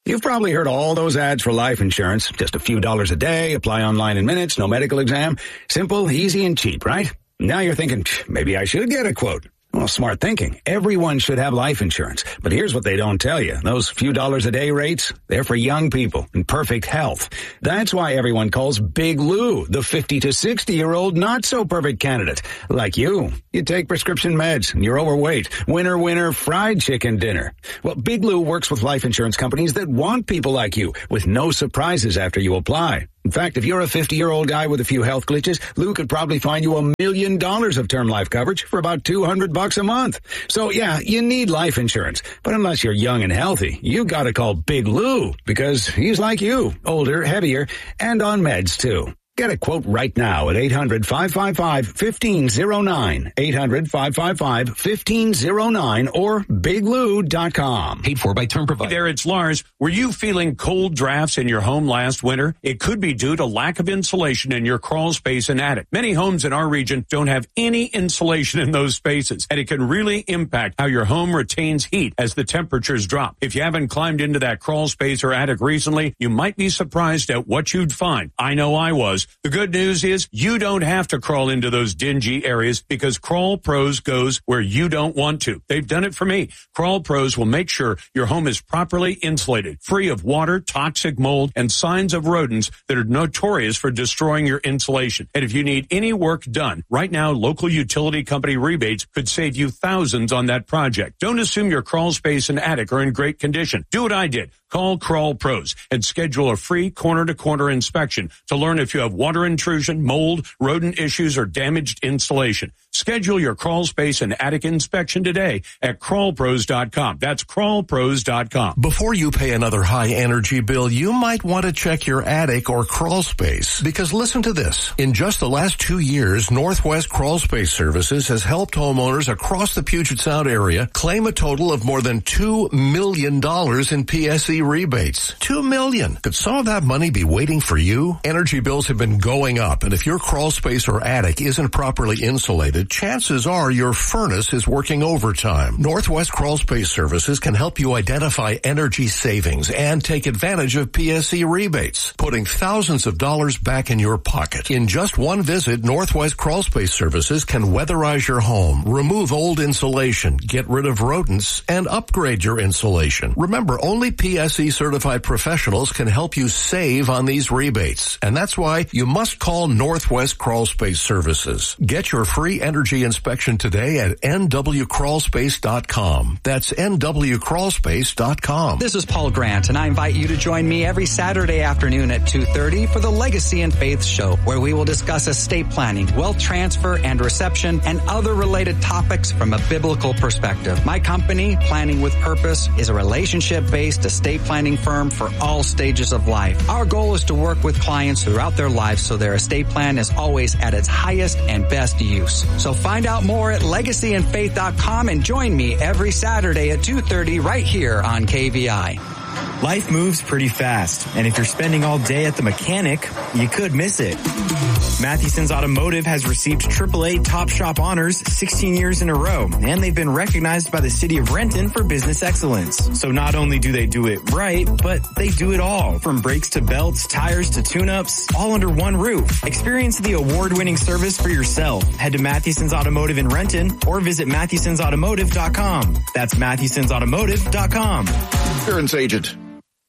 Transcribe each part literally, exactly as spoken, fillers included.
You've probably heard all those ads for life insurance. Just a few dollars a day, apply online in minutes, no medical exam. Simple, easy, and cheap, right? Now you're thinking, maybe I should get a quote. Well, smart thinking. Everyone should have life insurance. But here's what they don't tell you. Those few dollars a day rates, they're for young people in perfect health. That's why everyone calls Big Lou the fifty to sixty year old not so perfect candidate. Like you. You take prescription meds and you're overweight. Winner, winner, fried chicken dinner. Well, Big Lou works with life insurance companies that want people like you with no surprises after you apply. In fact, if you're a fifty-year-old guy with a few health glitches, Lou could probably find you a million dollars of term life coverage for about two hundred bucks a month. So yeah, you need life insurance. But unless you're young and healthy, you gotta call Big Lou because he's like you, older, heavier, and on meds too. Get a quote right now at eight hundred, five five five, one five zero nine, eight hundred, five five five, one five zero nine or big lou dot com. Paid for by term provider. Hey there, it's Lars. Were you feeling cold drafts in your home last winter? It could be due to lack of insulation in your crawl space and attic. Many homes in our region don't have any insulation in those spaces, and it can really impact how your home retains heat as the temperatures drop. If you haven't climbed into that crawl space or attic recently, you might be surprised at what you'd find. I know I was. The good news is you don't have to crawl into those dingy areas because Crawl Pros goes where you don't want to. They've done it for me. Crawl Pros will make sure your home is properly insulated, free of water, toxic mold, and signs of rodents that are notorious for destroying your insulation. And if you need any work done, right now, local utility company rebates could save you thousands on that project. Don't assume your crawl space and attic are in great condition. Do what I did. Call Crawl Pros and schedule a free corner-to-corner inspection to learn if you have water intrusion, mold, rodent issues, or damaged insulation. Schedule your crawl space and attic inspection today at crawl pros dot com. That's crawl pros dot com. Before you pay another high-energy bill, you might want to check your attic or crawl space. Because listen to this. In just the last two years, Northwest Crawl Space Services has helped homeowners across the Puget Sound area claim a total of more than two million dollars in P S E rebates. Two million dollars. Could some of that money be waiting for you? Energy bills have been going up, and if your crawl space or attic isn't properly insulated, chances are your furnace is working overtime. Northwest Crawl Space Services can help you identify energy savings and take advantage of P S E rebates, putting thousands of dollars back in your pocket. In just one visit, Northwest Crawl Space Services can weatherize your home, remove old insulation, get rid of rodents, and upgrade your insulation. Remember, only P S E certified professionals can help you save on these rebates, and that's why you must call Northwest Crawl Space Services. Get your free energy inspection today at N W crawl space dot com. That's N W crawl space dot com. This is Paul Grant, and I invite you to join me every Saturday afternoon at two thirty for the Legacy and Faith Show, where we will discuss estate planning, wealth transfer and reception, and other related topics from a biblical perspective. My company, Planning with Purpose, is a relationship-based estate planning firm for all stages of life. Our goal is to work with clients throughout their lives so their estate plan is always at its highest and best use. So find out more at legacy and faith dot com and join me every Saturday at two thirty right here on K V I. Life moves pretty fast, and if you're spending all day at the mechanic, you could miss it. Matheson's Automotive has received triple A Top Shop honors sixteen years in a row, and they've been recognized by the city of Renton for business excellence. So not only do they do it right, but they do it all, from brakes to belts, tires to tune-ups, all under one roof. Experience the award-winning service for yourself. Head to Matheson's Automotive in Renton or visit mathesons automotive dot com. That's mathesons automotive dot com. Insurance agent.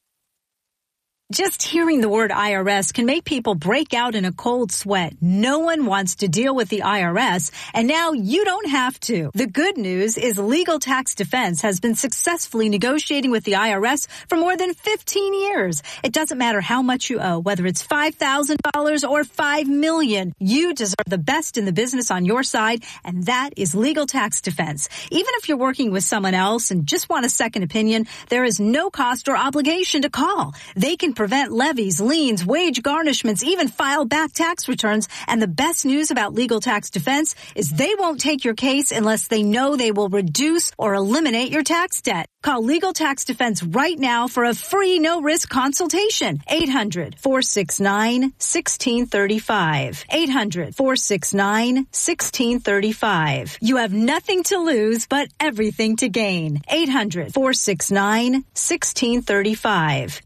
Just hearing the word I R S can make people break out in a cold sweat. No one wants to deal with the I R S, and now you don't have to. The good news is Legal Tax Defense has been successfully negotiating with the I R S for more than fifteen years. It doesn't matter how much you owe, whether it's five thousand dollars or five million dollars. You deserve the best in the business on your side, and that is Legal Tax Defense. Even if you're working with someone else and just want a second opinion, there is no cost or obligation to call. They can prevent levies, liens, wage garnishments, even file back tax returns. And the best news about Legal Tax Defense is they won't take your case unless they know they will reduce or eliminate your tax debt. Call Legal Tax Defense right now for a free no-risk consultation. eight hundred, four six nine, one six three five. eight hundred, four six nine, one six three five. You have nothing to lose but everything to gain. eight hundred, four six nine, one six three five.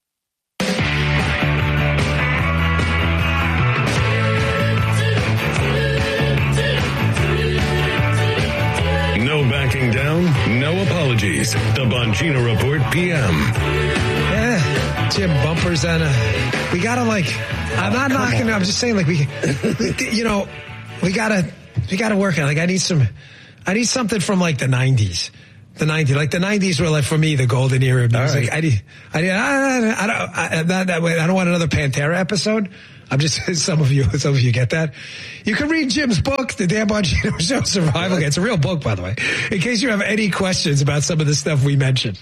No backing down, no apologies. The Bongino Report P M. Yeah, Jim, bumpers on a... We gotta, like... I'm not oh, knocking... On. I'm just saying, like, we... we you know, we gotta... We gotta work on it. Like, I need some... I need something from, like, the nineties. The nineties. Like, the nineties were, like, for me, the golden era of music. Right. I need... I need... I, I, I don't... I, that, that way, I don't want another Pantera episode. I'm just, some of you, some of you get that. You can read Jim's book, The Dan Bongino Show Survival Guide. It's a real book, by the way, in case you have any questions about some of the stuff we mentioned.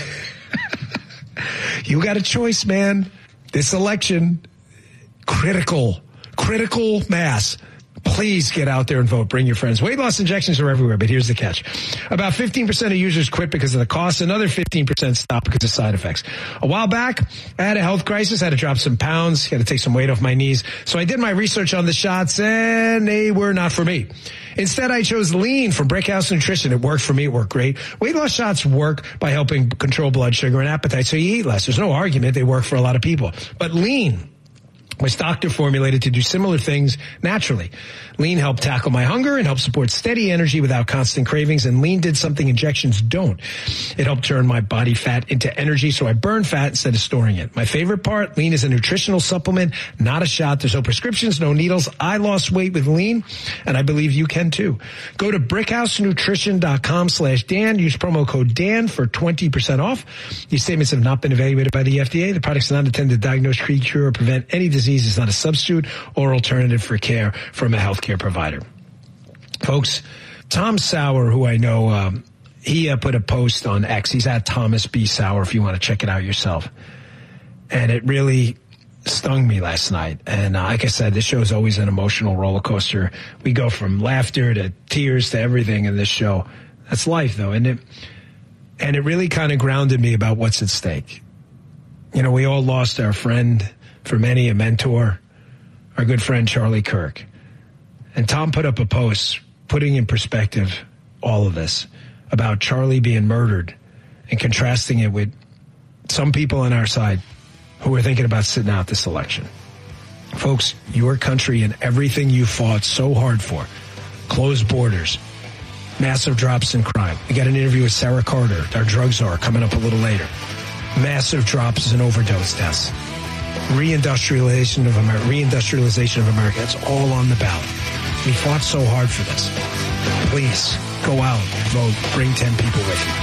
You got a choice, man. This election, critical, critical mass. Please get out there and vote. Bring your friends. Weight loss injections are everywhere, but here's the catch. About fifteen percent of users quit because of the cost. Another fifteen percent stop because of side effects. A while back, I had a health crisis. I had to drop some pounds. Had to take some weight off my knees. So I did my research on the shots, and they were not for me. Instead, I chose Lean from Brickhouse Nutrition. It worked for me. It worked great. Weight loss shots work by helping control blood sugar and appetite, so you eat less. There's no argument. They work for a lot of people. But Lean was doctor formulated to do similar things naturally. Lean helped tackle my hunger and helped support steady energy without constant cravings. And Lean did something injections don't. It helped turn my body fat into energy, so I burn fat instead of storing it. My favorite part, Lean is a nutritional supplement, not a shot. There's no prescriptions, no needles. I lost weight with Lean, and I believe you can too. Go to brickhousenutrition.com slash Dan. Use promo code Dan for twenty percent off. These statements have not been evaluated by the F D A. The products are not intended to diagnose, treat, cure, or prevent any disease. It's not a substitute or alternative for care from a healthcare provider. Folks, Tom Sauer, who I know, um, he uh, put a post on X. He's at Thomas B. Sauer if you want to check it out yourself. And it really stung me last night. And uh, like I said, this show is always an emotional roller coaster. We go from laughter to tears to everything in this show. That's life, though, isn't it? And it really kind of grounded me about what's at stake. You know, we all lost our friend, for many a mentor, our good friend Charlie Kirk. And Tom put up a post putting in perspective all of this about Charlie being murdered and contrasting it with some people on our side who are thinking about sitting out this election. Folks, your country and everything you fought so hard for, closed borders, massive drops in crime. We got an interview with Sarah Carter, our drug czar, coming up a little later. Massive drops in overdose deaths. Reindustrialization of America, reindustrialization of America. It's all on the ballot. We fought so hard for this. Please go out, vote, bring ten people with you.